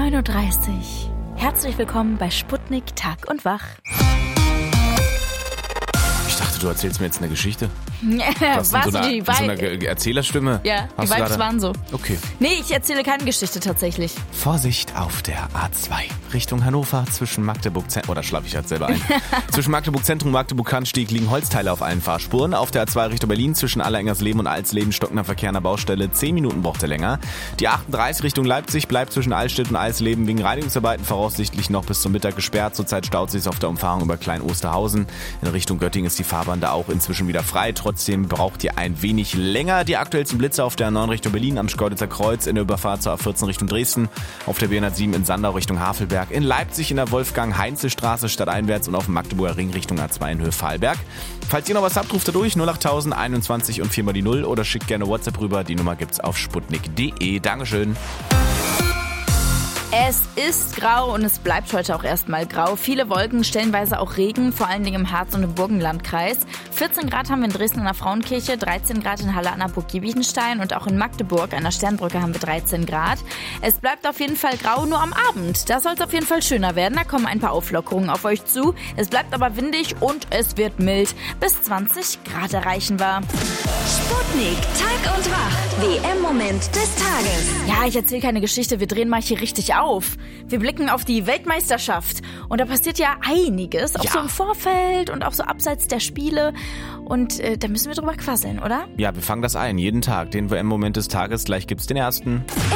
9:30 Uhr. Herzlich willkommen bei Sputnik Tag und Wach. Ich dachte, du erzählst mir jetzt eine Geschichte. Was in so einer Erzählerstimme? Ja, die Vibes waren so. Okay. Nee, ich erzähle keine Geschichte tatsächlich. Vorsicht auf der A2 Richtung Hannover zwischen Magdeburg Zentrum, oder schlafe ich halt selber ein. Zwischen Magdeburg Zentrum und Magdeburg Cannstatt liegen Holzteile auf allen Fahrspuren. Auf der A2 Richtung Berlin zwischen Allerengersleben und Alsleben stockender Verkehr an der Baustelle. 10 Minuten braucht er länger. Die 38 Richtung Leipzig bleibt zwischen Allstedt und Alsleben wegen Reinigungsarbeiten voraussichtlich noch bis zum Mittag gesperrt. Zurzeit staut sich auf der Umfahrung über Klein-Osterhausen. In Richtung Göttingen ist die Fahrbahn da auch inzwischen wieder frei. Trotzdem braucht ihr ein wenig länger. Die aktuellsten Blitze auf der A9 Richtung Berlin am Schkeuditzer Kreuz, in der Überfahrt zur A14 Richtung Dresden, auf der B107 in Sandau Richtung Havelberg, in Leipzig in der Wolfgang-Heinzel-Straße stadteinwärts und auf dem Magdeburger Ring Richtung A2 in Höhe-Fahlberg. Falls ihr noch was habt, ruft da durch 08000 21 und 4 mal die 0 oder schickt gerne WhatsApp rüber. Die Nummer gibt's auf sputnik.de. Dankeschön. Es ist grau und es bleibt heute auch erstmal grau. Viele Wolken, stellenweise auch Regen, vor allen Dingen im Harz- und im Burgenlandkreis. 14 Grad haben wir in Dresden an der Frauenkirche, 13 Grad in Halle an der Burg Giebichenstein und auch in Magdeburg an der Sternbrücke haben wir 13 Grad. Es bleibt auf jeden Fall grau, nur am Abend. Da soll es auf jeden Fall schöner werden. Da kommen ein paar Auflockerungen auf euch zu. Es bleibt aber windig und es wird mild. Bis 20 Grad erreichen wir. Sputnik, Tag und Wach. WM-Moment des Tages. Ja, ich erzähle keine Geschichte, wir drehen mal hier richtig auf. Wir blicken auf die Weltmeisterschaft und da passiert ja einiges, auch so im Vorfeld und auch so abseits der Spiele und da müssen wir drüber quasseln, oder? Ja, wir fangen das ein, jeden Tag, den WM-Moment des Tages, gleich gibt's den ersten.